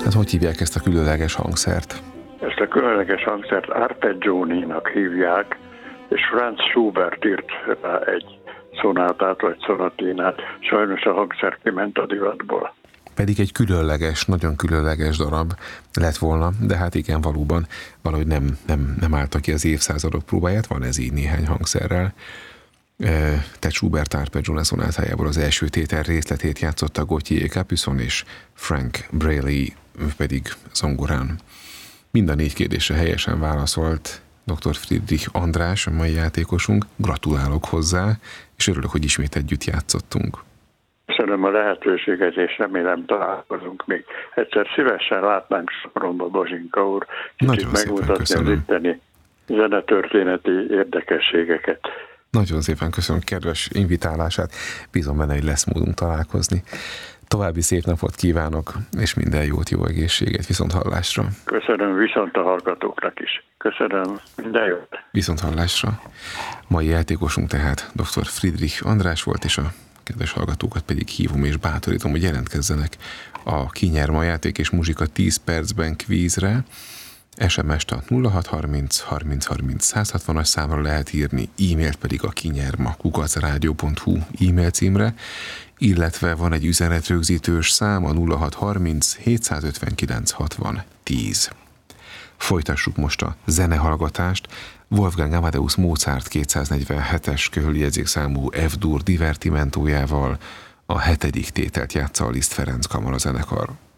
Hát hogy hívják ezt a különleges hangszert? Ezt a különleges hangszert arpeggióninak hívják, és Franz Schubert írt rá egy szonátát vagy szonatinát. Sajnos a hangszer kiment a divatból. Pedig egy különleges, nagyon különleges darab lett volna, de hát igen, valóban valahogy nem állta ki az évszázadok próbáját, van ez így néhány hangszerrel. Te Schubert arpeggione szonátájából az első tétel részletét játszotta Gauthier Capuçon és Frank Braley pedig zongorán. Mind a 4 kérdésre helyesen válaszolt dr. Friedrich András, a mai játékosunk. Gratulálok hozzá, és örülök, hogy ismét együtt játszottunk. Köszönöm a lehetőséget, és remélem találkozunk még. Egyszer szívesen látnánk Sopronba, Bozsinka úr, kicsit megmutatni az itteni zenetörténeti érdekességeket. Nagyon szépen köszönöm kedves invitálását, bízom benne, hogy lesz módunk találkozni. További szép napot kívánok, és minden jót, jó egészséget, viszont hallásra. Köszönöm, viszont a hallgatóknak is. Köszönöm, minden jót. Viszont hallásra. Mai játékosunk tehát dr. Friedrich András volt, és a kedves hallgatókat pedig hívom és bátorítom, hogy jelentkezzenek a Ki nyer ma játék és muzsika 10 percben kvízre. SMS-t a 0630 30 30 160-as számra lehet írni, e-mailt pedig a kinyerma@radio.hu e-mail címre, illetve van egy üzenetrögzítős szám, a 0630 759 60 10. Folytassuk most a zenehallgatást. Wolfgang Amadeus Mozart 247-es köhöljegyzékszámú F-dur divertimentójával a 7. tételt játsza a Liszt Ferenc kamarazenekar.